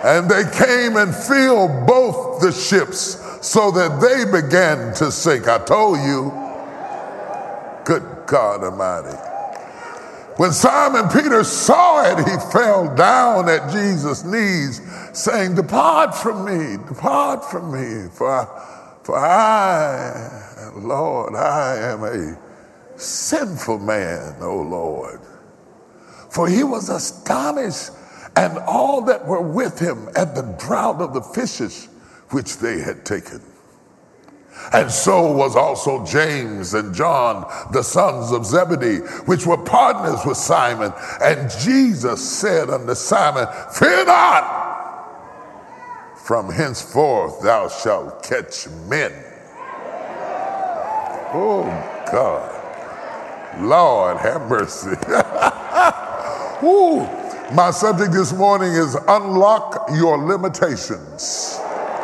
And they came and filled both the ships so that they began to sink. I told you, good God Almighty. When Simon Peter saw it, he fell down at Jesus' knees, saying, depart from me, for I, Lord, I am a sinful man, O Lord. For he was astonished, and all that were with him, at the draught of the fishes which they had taken. And so was also James and John, the sons of Zebedee, which were partners with Simon. And Jesus said unto Simon, fear not, from henceforth thou shalt catch men. Oh God, Lord have mercy. Ooh. My subject this morning is unlock your limitations.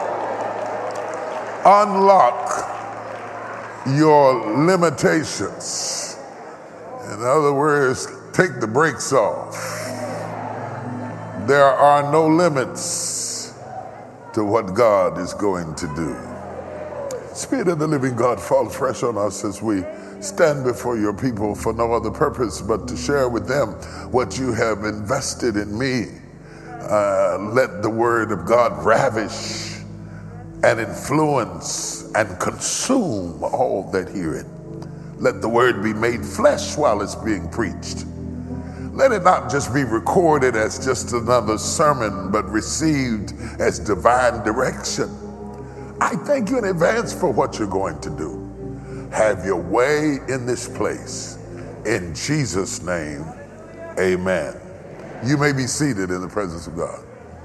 Unlock your limitations. In other words, take the brakes off. There are no limits to what God is going to do. Spirit of the living God, fall fresh on us as we stand before your people for no other purpose but to share with them what you have invested in me. Let the word of God ravish and influence and consume all that hear it. Let the word be made flesh while it's being preached. Let it not just be recorded as just another sermon, but received as divine direction. I thank you in advance for what you're going to do. Have your way in this place. In Jesus' name, amen. You may be seated in the presence of God.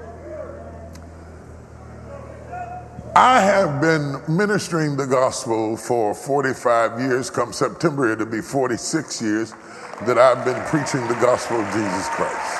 I have been ministering the gospel for 45 years. Come September, it'll be 46 years that I've been preaching the gospel of Jesus Christ.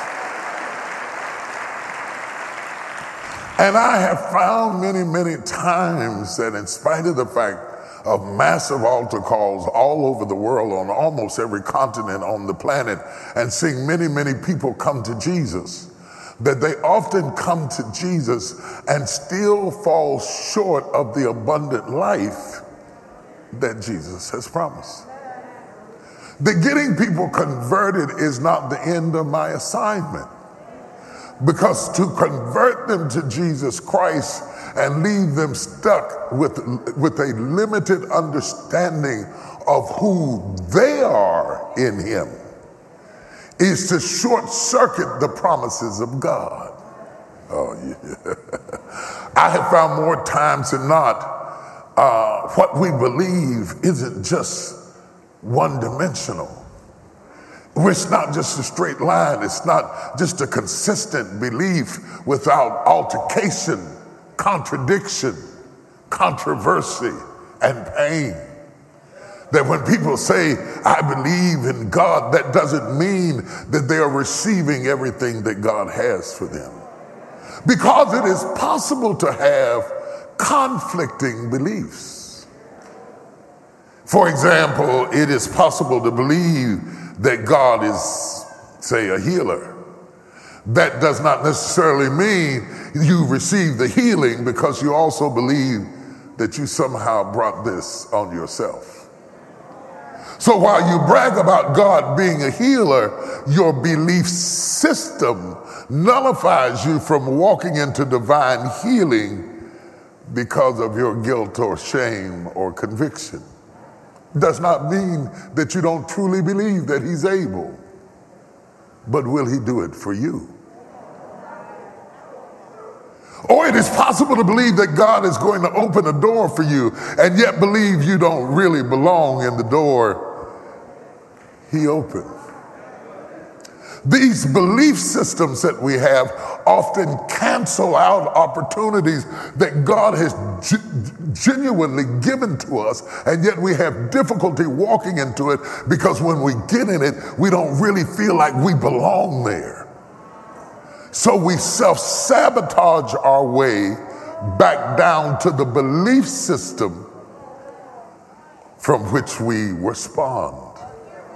And I have found many times that in spite of the fact of massive altar calls all over the world, on almost every continent on the planet, and seeing many people come to Jesus, that they often come to Jesus and still fall short of the abundant life that Jesus has promised. That getting people converted is not the end of my assignment, because to convert them to Jesus Christ and leave them stuck with a limited understanding of who they are in him is to short circuit the promises of God. Oh yeah. I have found more times than not what we believe isn't just one-dimensional. It's not just a straight line. It's not just a consistent belief without altercation, contradiction, controversy, and pain. That when people say, I believe in God, that doesn't mean that they are receiving everything that God has for them. Because it is possible to have conflicting beliefs. For example, it is possible to believe that God is, say, a healer. That does not necessarily mean you receive the healing, because you also believe that you somehow brought this on yourself. So while you brag about God being a healer, your belief system nullifies you from walking into divine healing because of your guilt or shame or conviction. Does not mean that you don't truly believe that he's able, but will he do it for you? Or it is possible to believe that God is going to open a door for you and yet believe you don't really belong in the door he opened. These belief systems that we have often cancel out opportunities that God has genuinely given to us, and yet we have difficulty walking into it because when we get in it, we don't really feel like we belong there. So we self-sabotage our way back down to the belief system from which we were spawned.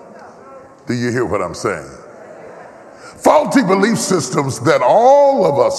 Do you hear what I'm saying? Faulty belief systems that all of us